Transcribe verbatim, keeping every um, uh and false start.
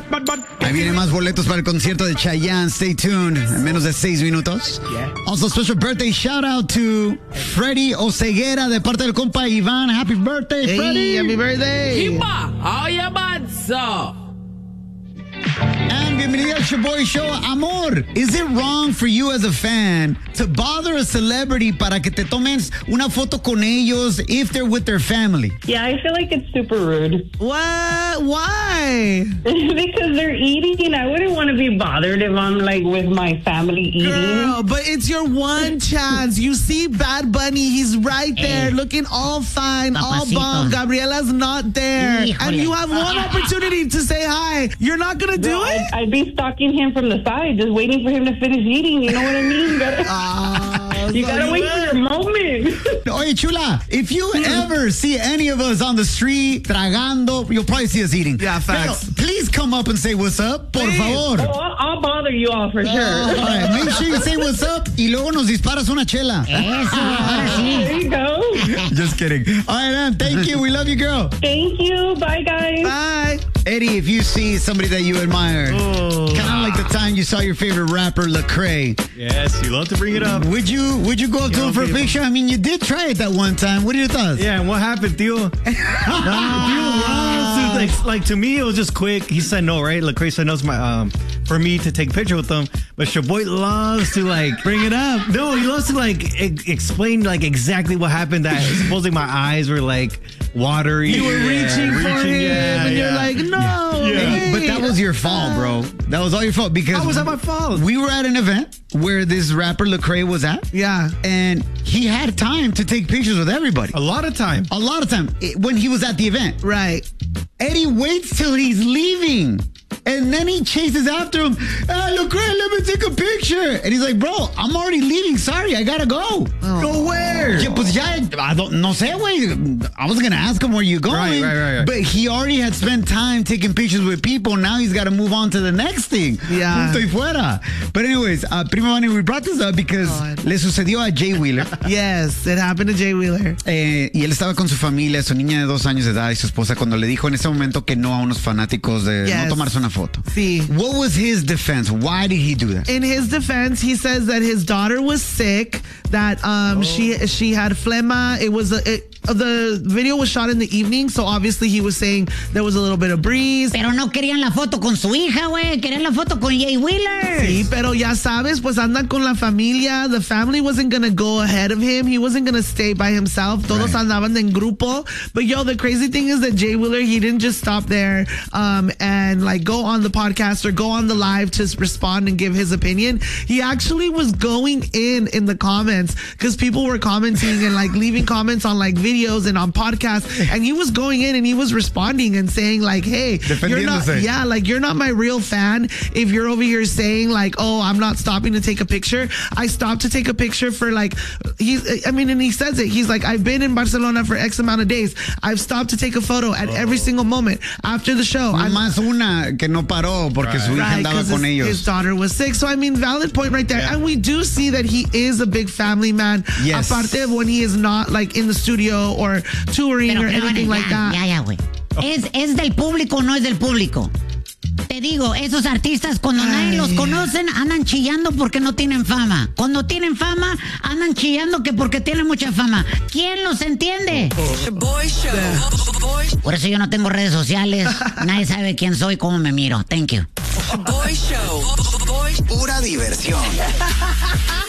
Ahí vienen más boletos para el concierto de Chayanne. Stay tuned. En menos de seis minutos. Yeah. Also, special birthday shout out to Freddy Oseguera de parte del compa Iván. Happy birthday, Hey, Freddy. happy birthday. Kimba, how you bad, sir? And bienvenido al Shaboy Show. Amor, is it wrong for you as a fan to bother a celebrity para que te tomes una foto con ellos if they're with their family? Yeah, I feel like it's super rude. What? Why? Because they're eating. I wouldn't want to be bothered if I'm like with my family eating. Girl, but it's your one chance. You see Bad Bunny, he's right there, Hey. looking all fine, all Papacito. bomb. Gabriela's not there. Híjole. And you have one opportunity to say hi. You're not going to do No, it? I'd, I'd be stalking him from the side, just waiting for him to finish eating. You know what I mean? You gotta, Ah, you so gotta wait for your moment. Oye, chula, if you ever see any of us on the street tragando, you'll probably see us eating. Yeah, facts. Pero please come up and say what's up, por Please. favor. Oh, I'll, I'll bother you all for All sure. right, make sure you say what's up y luego nos disparas una chela. Eso, ahora sí. There you go. Just kidding. All right, Ann, thank you. We love you, girl. Thank you. Bye, guys. Bye. Eddie, if you see somebody that you admire, Oh. kind of like the time you saw your favorite rapper, Lecrae, Yes, you love to bring it up. would you would you go up to Yeah, him for a people. picture? I mean, you did try it that one time. What are your thoughts? Yeah, and what happened, Tio? Nah, Tio loves to, like, like, to me, it was just quick. He said no, right? Lecrae said no to my, um, for me to take a picture with him. But Shaboy loves to, like, bring it up. No, he loves to, like, e- explain, like, exactly what happened. That supposedly my eyes were, like, watery. You were Yeah, reaching for him, yeah, and yeah. you're like, no. Yeah. Hey, but that was your fault, bro. That was all your fault because How was that my fault? we were at an event where this rapper Lecrae was at, Yeah. and he had time to take pictures with everybody. A lot of time. A lot of time it- when he was at the event. Right. Eddie waits till he's leaving. And then he chases after him. Hey, Lecrae, let me take a picture. And he's like, bro, I'm already leaving. Sorry, I gotta go. Go where? Yeah, pues ya, I don't, no sé, güey. I was gonna ask him where you going. Right, right, right, right. But he already had spent time taking pictures with people. Now he's got to move on to the next thing. Yeah. Punto y fuera. But anyways, uh, Prima Vani, we brought this up because God. le sucedió a Jay Wheeler. Yes, it happened to Jay Wheeler. Eh, y él estaba con su familia, su niña de dos años de edad y su esposa cuando le dijo en ese momento que no a unos fanáticos de Yes. no tomarse una foto. Sí. What was his defense? Why did he do that? In his defense, he says that his daughter was sick, that um she she had phlegma. It was a, it, the video was shot in the evening, so obviously he was saying there was a little bit of breeze. Pero no querían la foto con su hija, güey. Querían la foto con Jay Wheeler. Sí, pero ya sabes, pues andan con la familia. The family wasn't gonna go ahead of him. He wasn't gonna stay by himself. Todos Right. andaban en grupo. But yo, the crazy thing is that Jay Wheeler, he didn't just stop there um, and like go on the podcast or go on the live to respond and give his opinion. He actually was going in in the comments because people were commenting and like leaving comments on like videos and on podcasts, and he was going in and he was responding and saying like, hey, you're not, Defendiéndose. yeah, like you're not my real fan if you're over here saying like, oh, I'm not stopping to take a picture. I stopped to take a picture for like, he's, I mean, and he says it. He's like, I've been in Barcelona for X amount of days. I've stopped to take a photo at every single moment after the show. I'm Más una que no paró porque su hija Right, andaba 'cause con his, ellos. his daughter was sick. So, I mean, valid point right there. Yeah. And we do see that he is a big family man. Yes. Aparte of when he is not like in the studio or touring Pero, or pero, anything bueno, like ya, that. ya, ya, güey. Es, es del público, no es del público. Te digo, esos artistas cuando nadie Ay. los conocen andan chillando porque no tienen fama. Cuando tienen fama andan chillando que porque tienen mucha fama. ¿Quién los entiende? Boy Show. Boy, Por eso yo no tengo redes sociales. Nadie sabe quién soy, cómo me miro. Thank you. boy Show. Boy, Pura diversión.